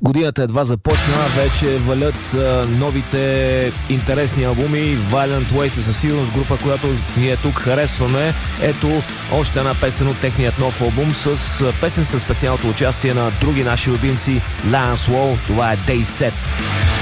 Годината едва започна, вече валят новите интересни албуми. Violent Ways е със сигурност група, която ние тук харесваме. Ето още една песен от техният нов албум с песен със специалното участие на други наши любимци, Lance Wall. Това е Day Set.